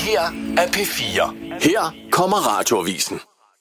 her er P4. Her kommer Radioavisen.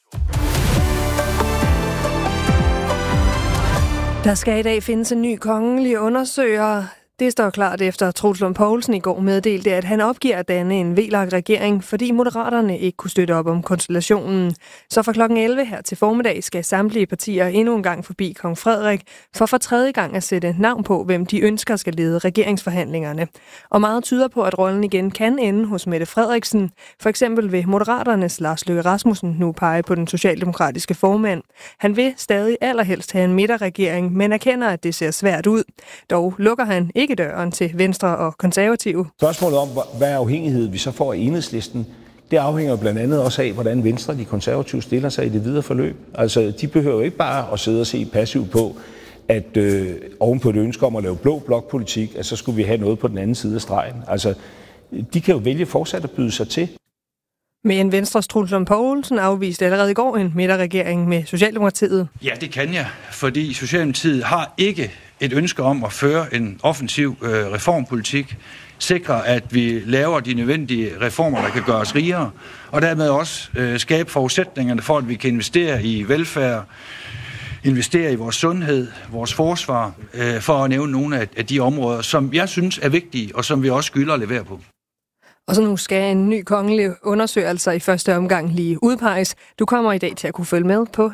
Der skal i dag findes en ny kongelig undersøger. Det står klart efter Troels Lund Poulsen i går meddelte, at han opgiver at danne en VLAK-regering, fordi Moderaterne ikke kunne støtte op om konstellationen. Så fra kl. 11 her til formiddag skal samtlige partier endnu en gang forbi kong Frederik, for tredje gang at sætte navn på, hvem de ønsker skal lede regeringsforhandlingerne. Og meget tyder på, at rollen igen kan ende hos Mette Frederiksen. For eksempel vil Moderaternes Lars Løkke Rasmussen nu pege på den socialdemokratiske formand. Han vil stadig allerhelst have en midterregering, men erkender, at det ser svært ud. Dog lukker han ikke døren til Venstre og Konservative. Spørgsmålet om, hvad afhængighed vi så får af Enhedslisten, det afhænger blandt andet også af, hvordan Venstre og de konservative stiller sig i det videre forløb. Altså, de behøver ikke bare at sidde og se passivt på, at ovenpå et ønske om at lave blå blokpolitik, at så skulle vi have noget på den anden side af stregen. Altså, de kan jo vælge fortsat at byde sig til. Men Venstres Troels Lund Poulsen afviste allerede i går en midterregering med Socialdemokratiet. Ja, det kan jeg, fordi Socialdemokratiet har ikke et ønske om at føre en offensiv reformpolitik, sikre, at vi laver de nødvendige reformer, der kan gøre os rigere, og dermed også skabe forudsætningerne for, at vi kan investere i velfærd, investere i vores sundhed, vores forsvar, for at nævne nogle af de områder, som jeg synes er vigtige, og som vi også skylder at levere på. Og så nu skal en ny kongelig undersøgelse altså i første omgang lige udpeges. Du kommer i dag til at kunne følge med på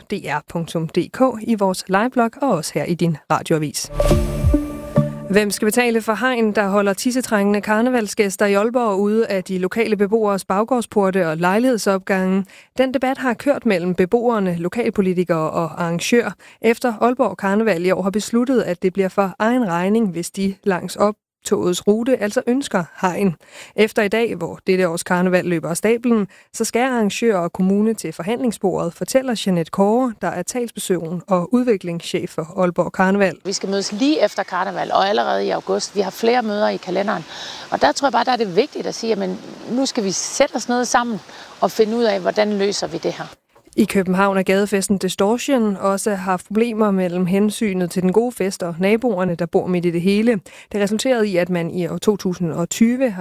dr.dk i vores liveblog og også her i din radioavis. Hvem skal betale for hegn, der holder tissetrængende karnevalsgæster i Aalborg ude af de lokale beboeres baggårdsporte og lejlighedsopgange? Den debat har kørt mellem beboerne, lokalpolitikere og arrangør, efter Aalborg Karneval i år har besluttet, at det bliver for egen regning, hvis de langs togets rute altså ønsker hegn. Efter i dag, hvor dette års karneval løber af stablen, så skal arrangør og kommune til forhandlingsbordet, fortæller Jeanette Kåre, der er talsperson og udviklingschef for Aalborg Karneval. Vi skal mødes lige efter karneval og allerede i august. Vi har flere møder i kalenderen. Og der tror jeg bare, der er det vigtigt at sige, at nu skal vi sætte os ned sammen og finde ud af, hvordan løser vi det her. I København er gadefesten Distortion også haft problemer mellem hensynet til den gode fest og naboerne, der bor midt i det hele. Det resulterede i, at man i år 2020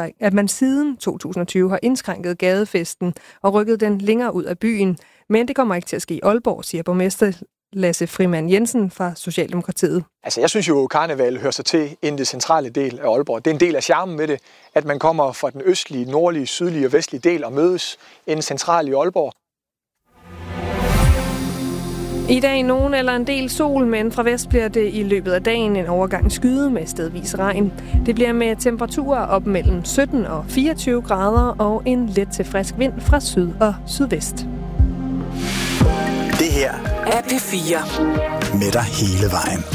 siden 2020 har indskrænket gadefesten og rykket den længere ud af byen. Men det kommer ikke til at ske i Aalborg, siger borgmester Lasse Frimand Jensen fra Socialdemokratiet. Altså, jeg synes jo, at karneval hører sig til inden det centrale del af Aalborg. Det er en del af charmen med det, at man kommer fra den østlige, nordlige, sydlige og vestlige del og mødes inden centrale i Aalborg. I dag nogen eller en del sol, men fra vest bliver det i løbet af dagen en overgang skyde med stedvis regn. Det bliver med temperaturer op mellem 17 og 24 grader og en let til frisk vind fra syd og sydvest. Det her er P4 med dig hele vejen.